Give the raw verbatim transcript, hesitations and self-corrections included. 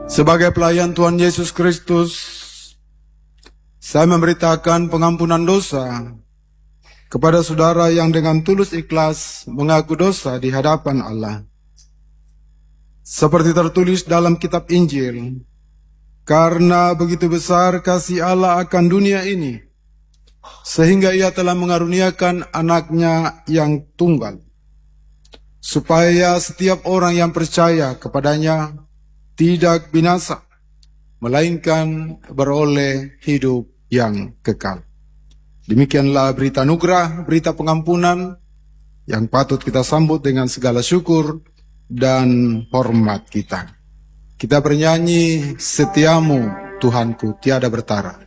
Sebagai pelayan Tuhan Yesus Kristus, saya memberitakan pengampunan dosa kepada saudara yang dengan tulus ikhlas mengaku dosa di hadapan Allah. Seperti tertulis dalam kitab Injil, karena begitu besar kasih Allah akan dunia ini, sehingga Ia telah mengaruniakan anaknya yang tunggal, supaya setiap orang yang percaya kepadanya tidak binasa, melainkan beroleh hidup yang kekal. Demikianlah berita anugerah, berita pengampunan yang patut kita sambut dengan segala syukur dan hormat kita. Kita bernyanyi, setiamu Tuhanku tiada bertara.